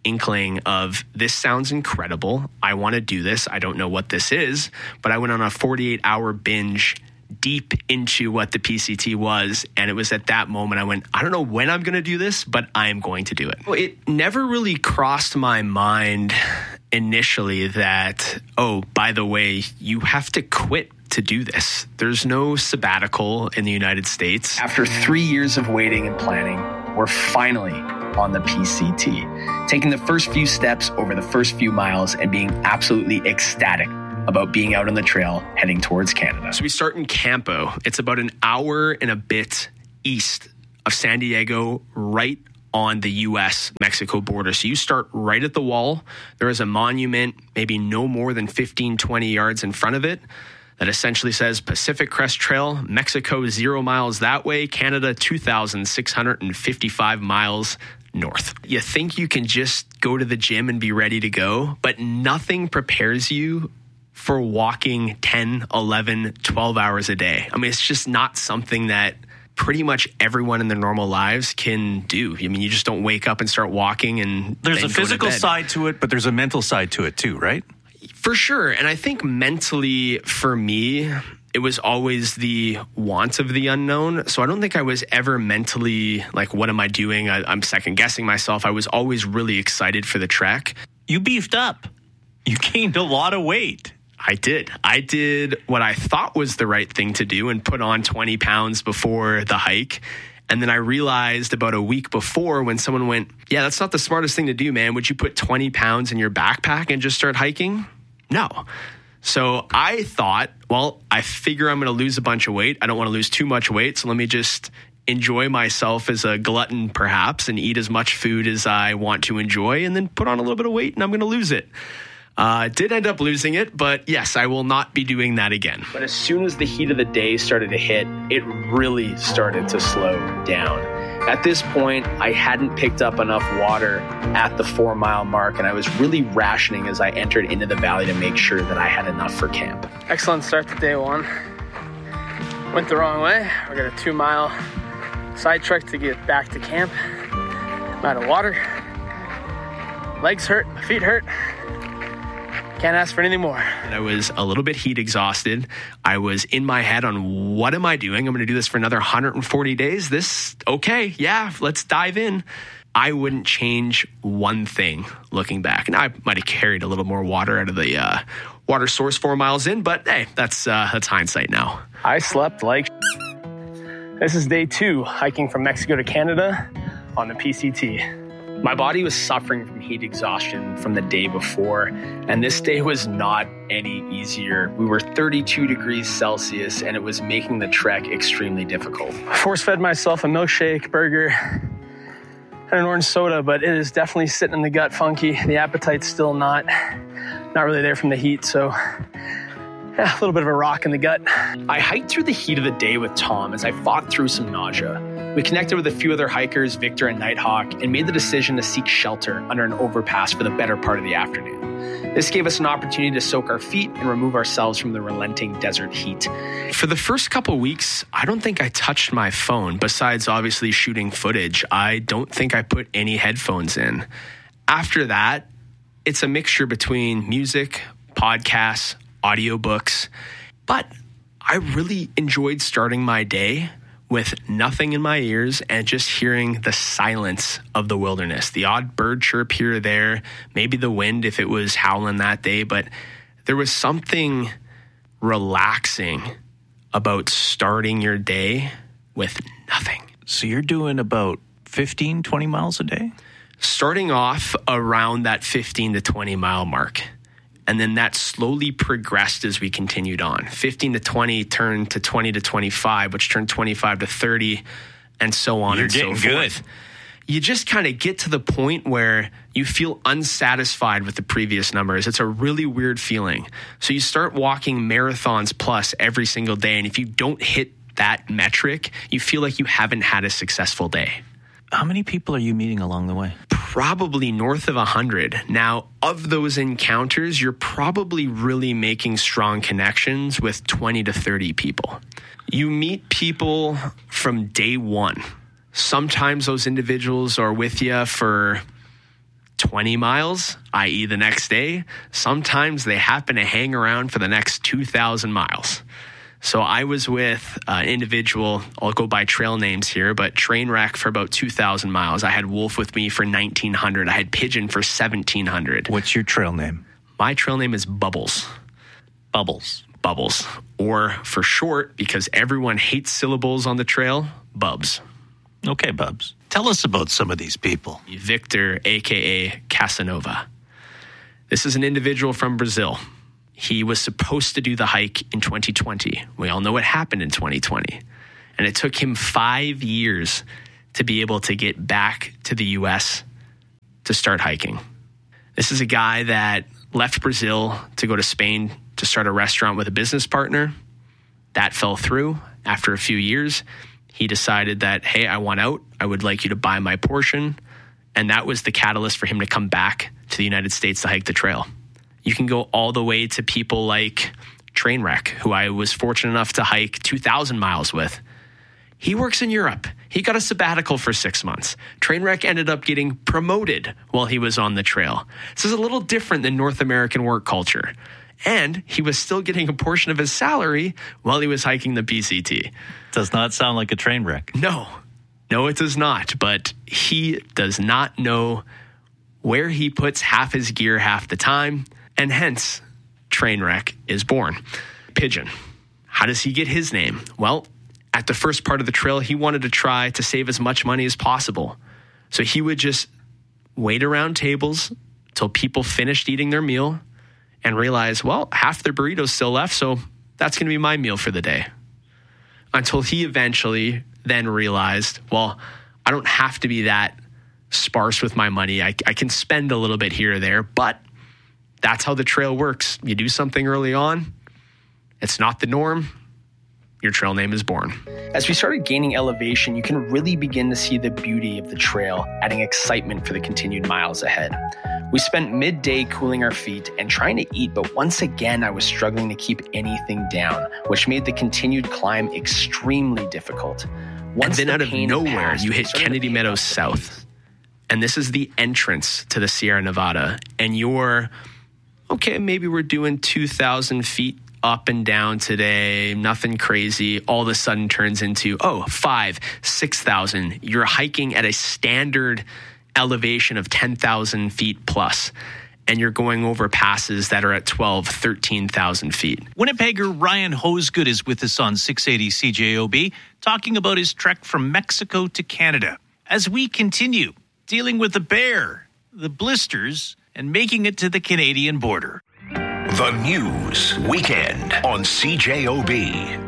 inkling of, this sounds incredible. I want to do this. I don't know what this is, but I went on a 48-hour binge deep into what the PCT was. And it was at that moment I went, I don't know when I'm going to do this, but I'm going to do it. Well, it never really crossed my mind initially that, oh, by the way, you have to quit to do this. There's no sabbatical in the United States. After 3 years of waiting and planning, we're finally on the PCT, taking the first few steps over the first few miles and being absolutely ecstatic about being out on the trail heading towards Canada. So we start in Campo. It's about an hour and a bit east of San Diego, right on the U.S.-Mexico border. So you start right at the wall. There is a monument, maybe no more than 15, 20 yards in front of it, that essentially says Pacific Crest Trail, Mexico 0 miles that way, Canada 2,655 miles north. You think you can just go to the gym and be ready to go, but nothing prepares you for walking 10, 11, 12 hours a day. I mean, it's just not something that pretty much everyone in their normal lives can do. I mean, you just don't wake up and start walking and there's a physical side to it, but there's a mental side to it too, right? For sure. And I think mentally for me, it was always the want of the unknown. So I don't think I was ever mentally like, what am I doing? I'm second guessing myself. I was always really excited for the trek. You beefed up. You gained a lot of weight. I did. I did what I thought was the right thing to do and put on 20 pounds before the hike. And then I realized about a week before when someone went, yeah, that's not the smartest thing to do, man. Would you put 20 pounds in your backpack and just start hiking? No. So I thought, well, I figure I'm going to lose a bunch of weight. I don't want to lose too much weight. So let me just enjoy myself as a glutton perhaps and eat as much food as I want to enjoy and then put on a little bit of weight and I'm going to lose it. Did end up losing it, but yes, I will not be doing that again. But as soon as the heat of the day started to hit, it really started to slow down. At this point, I hadn't picked up enough water at the 4 mile mark, and I was really rationing as I entered into the valley to make sure that I had enough for camp. Excellent start to day one. Went the wrong way. I got a 2 mile side trek to get back to camp. I'm out of water. Legs hurt, my feet hurt. Can't ask for anything more. And I was a little bit heat exhausted. I was in my head on what am I doing? I'm going to do this for another 140 days. Okay, yeah, let's dive in. I wouldn't change one thing looking back. And I might have carried a little more water out of the water source 4 miles in, but hey, that's hindsight now. I slept like This is day 2 hiking from Mexico to Canada on the PCT. My body was suffering from heat exhaustion from the day before, and this day was not any easier. We were 32 degrees Celsius, and it was making the trek extremely difficult. I force-fed myself a milkshake, burger, and an orange soda, but it is definitely sitting in the gut funky. The appetite's still not really there from the heat, so yeah, a little bit of a rock in the gut. I hiked through the heat of the day with Tom as I fought through some nausea. We connected with a few other hikers, Victor and Nighthawk, and made the decision to seek shelter under an overpass for the better part of the afternoon. This gave us an opportunity to soak our feet and remove ourselves from the relenting desert heat. For the first couple weeks, I don't think I touched my phone. Besides obviously shooting footage, I don't think I put any headphones in. After that, it's a mixture between music, podcasts, audiobooks, but I really enjoyed starting my day with nothing in my ears and just hearing the silence of the wilderness. The odd bird chirp here or there, maybe the wind if it was howling that day, but there was something relaxing about starting your day with nothing. So you're doing about 15, 20 miles a day? Starting off around that 15 to 20 mile mark. And then that slowly progressed as we continued on. 15 to 20 turned to 20 to 25, which turned 25 to 30, and so on and so forth. You're getting good. You just kind of get to the point where you feel unsatisfied with the previous numbers. It's a really weird feeling. So you start walking marathons plus every single day, and if you don't hit that metric, you feel like you haven't had a successful day. How many people are you meeting along the way? Probably north of 100. Now, of those encounters, you're probably really making strong connections with 20 to 30 people. You meet people from day one. Sometimes those individuals are with you for 20 miles, i.e. the next day. Sometimes they happen to hang around for the next 2,000 miles. So I was with an individual, I'll go by trail names here, but Trainwreck for about 2,000 miles. I had Wolf with me for 1,900. I had Pigeon for 1,700. What's your trail name? My trail name is Bubbles. Bubbles. Bubbles. Or for short, because everyone hates syllables on the trail, Bubs. Okay, Bubs. Tell us about some of these people. Victor, a.k.a. Casanova. This is an individual from Brazil. He was supposed to do the hike in 2020. We all know what happened in 2020. And it took him 5 years to be able to get back to the U.S. to start hiking. This is a guy that left Brazil to go to Spain to start a restaurant with a business partner. That fell through. After a few years, he decided that, hey, I want out. I would like you to buy my portion. And that was the catalyst for him to come back to the United States to hike the trail. You can go all the way to people like Trainwreck, who I was fortunate enough to hike 2,000 miles with. He works in Europe. He got a sabbatical for 6 months. Trainwreck ended up getting promoted while he was on the trail. This is a little different than North American work culture. And he was still getting a portion of his salary while he was hiking the PCT. Does not sound like a train wreck. No, it does not. But he does not know where he puts half his gear half the time. And hence, Trainwreck is born. Pigeon. How does he get his name? Well, at the first part of the trail, he wanted to try to save as much money as possible. So he would just wait around tables till people finished eating their meal and realize, well, half their burrito's still left, so that's going to be my meal for the day. Until he eventually then realized, well, I don't have to be that sparse with my money. I can spend a little bit here or there, but that's how the trail works. You do something early on, it's not the norm, your trail name is born. As we started gaining elevation, you can really begin to see the beauty of the trail, adding excitement for the continued miles ahead. We spent midday cooling our feet and trying to eat, but once again, I was struggling to keep anything down, which made the continued climb extremely difficult. And then out of nowhere, you hit Kennedy Meadows South. And this is the entrance to the Sierra Nevada. And you're, okay, maybe we're doing 2,000 feet up and down today, nothing crazy. All of a sudden turns into, 5,000, 6,000. You're hiking at a standard elevation of 10,000 feet plus, and you're going over passes that are at 12,000, 13,000 feet. Winnipegger Ryan Hosegood is with us on 680 CJOB, talking about his trek from Mexico to Canada. As we continue dealing with the bear, the blisters, and making it to the Canadian border. The News Weekend on CJOB.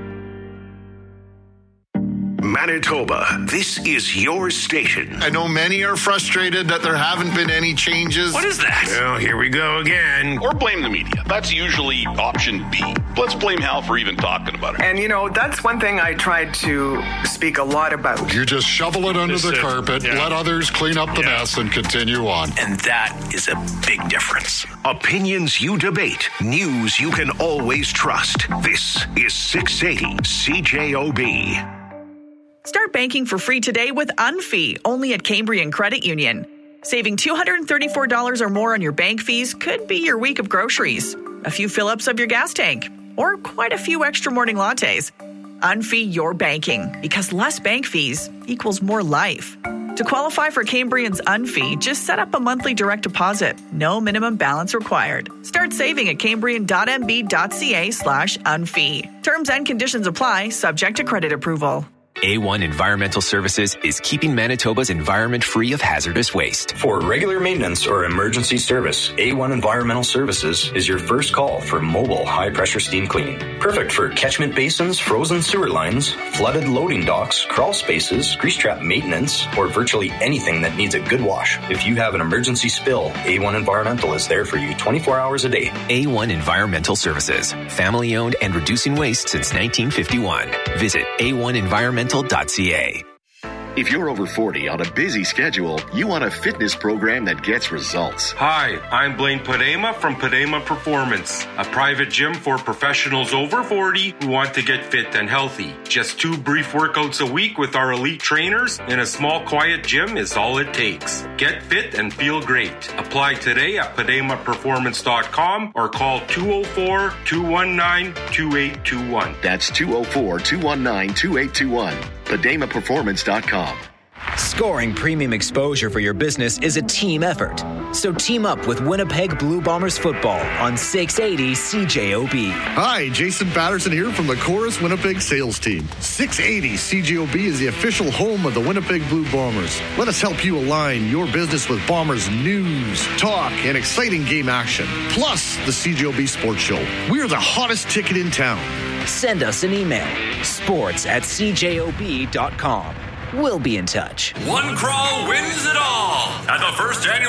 Manitoba, this is your station. I know many are frustrated that there haven't been any changes. What is that? Well, here we go again. Or blame the media. That's usually option B. Let's blame Hal for even talking about it. And, that's one thing I tried to speak a lot about. You just shovel it under the carpet, let others clean up the mess, and continue on. And that is a big difference. Opinions you debate. News you can always trust. This is 680 CJOB. Start banking for free today with Unfee, only at Cambrian Credit Union. Saving $234 or more on your bank fees could be your week of groceries, a few fill-ups of your gas tank, or quite a few extra morning lattes. Unfee your banking, because less bank fees equals more life. To qualify for Cambrian's Unfee, just set up a monthly direct deposit. No minimum balance required. Start saving at cambrian.mb.ca/unfee. Terms and conditions apply, subject to credit approval. A1 Environmental Services is keeping Manitoba's environment free of hazardous waste. For regular maintenance or emergency service, A1 Environmental Services is your first call for mobile high-pressure steam cleaning. Perfect for catchment basins, frozen sewer lines, flooded loading docks, crawl spaces, grease trap maintenance, or virtually anything that needs a good wash. If you have an emergency spill, A1 Environmental is there for you 24 hours a day. A1 Environmental Services, family-owned and reducing waste since 1951. Visit A1Environmental.ca. If you're over 40 on a busy schedule, you want a fitness program that gets results. Hi, I'm Blaine Padema from Padema Performance, a private gym for professionals over 40 who want to get fit and healthy. Just 2 brief workouts a week with our elite trainers in a small, quiet gym is all it takes. Get fit and feel great. Apply today at PademaPerformance.com or call 204-219-2821. That's 204-219-2821. PademaPerformance.com. Scoring premium exposure for your business is a team effort. So team up with Winnipeg Blue Bombers football on 680 CJOB. Hi, Jason Patterson here from the Chorus Winnipeg sales team. 680 CJOB is the official home of the Winnipeg Blue Bombers. Let us help you align your business with Bombers news, talk, and exciting game action. Plus the CJOB Sports Show. We are the hottest ticket in town. Send us an email, sports@cjob.com. We'll be in touch. One crawl wins it all at the first annual